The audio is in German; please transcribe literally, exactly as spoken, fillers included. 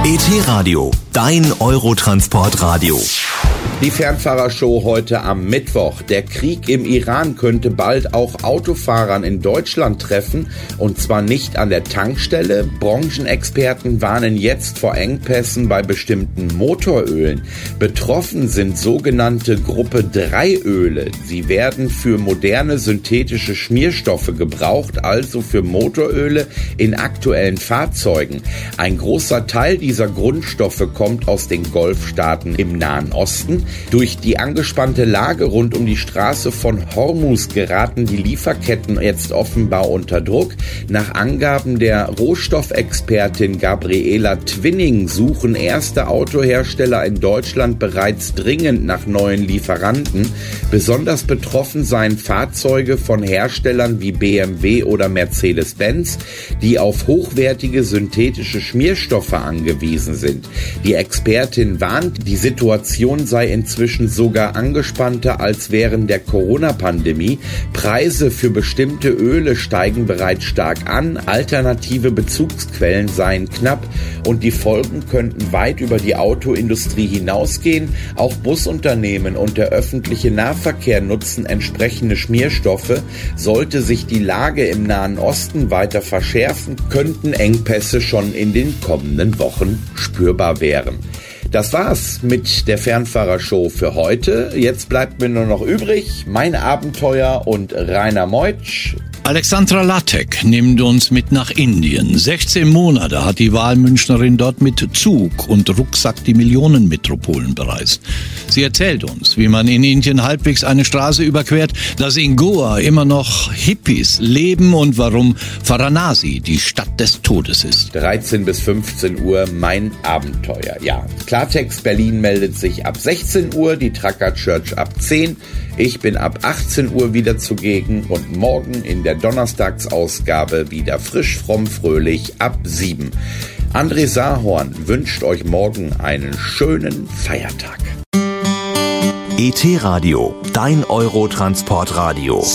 E T-Radio, dein Eurotransportradio. Die Fernfahrershow heute am Mittwoch. Der Krieg im Iran könnte bald auch Autofahrern in Deutschland treffen, und zwar nicht an der Tankstelle. Branchenexperten warnen jetzt vor Engpässen bei bestimmten Motorölen. Betroffen sind sogenannte Gruppe drei Öle. Sie werden für moderne synthetische Schmierstoffe gebraucht, also für Motoröle in aktuellen Fahrzeugen. Ein großer Teil dieser Grundstoffe kommt aus den Golfstaaten im Nahen Osten. Durch die angespannte Lage rund um die Straße von Hormuz geraten die Lieferketten jetzt offenbar unter Druck. Nach Angaben der Rohstoffexpertin Gabriela Twinning suchen erste Autohersteller in Deutschland bereits dringend nach neuen Lieferanten. Besonders betroffen seien Fahrzeuge von Herstellern wie B M W oder Mercedes-Benz, die auf hochwertige synthetische Schmierstoffe angewiesen sind. Die Expertin warnt, die Situation sei inzwischen sogar angespannter als während der Corona-Pandemie. Preise für bestimmte Öle steigen bereits stark an, alternative Bezugsquellen seien knapp und die Folgen könnten weit über die Autoindustrie hinausgehen. Auch Busunternehmen und der öffentliche Nahverkehr nutzen entsprechende Schmierstoffe. Sollte sich die Lage im Nahen Osten weiter verschärfen, könnten Engpässe schon in den kommenden Wochen spürbar werden. Das war's mit der Fernfahrershow für heute. Jetzt bleibt mir nur noch übrig mein Abenteuer und Rainer Meutsch. Alexandra Lattek nimmt uns mit nach Indien. sechzehn Monate hat die Wahlmünchnerin dort mit Zug und Rucksack die Millionenmetropolen bereist. Sie erzählt uns, wie man in Indien halbwegs eine Straße überquert, dass in Goa immer noch Hippies leben und warum Varanasi die Stadt des Todes ist. dreizehn bis fünfzehn Uhr mein Abenteuer. Ja, Klartext Berlin meldet sich ab sechzehn Uhr, die Tracker Church ab zehn. Ich bin ab achtzehn Uhr wieder zugegen und morgen in der Donnerstagsausgabe wieder frisch, fromm, fröhlich ab sieben. André Sahorn wünscht euch morgen einen schönen Feiertag. E T-Radio, dein Eurotransportradio.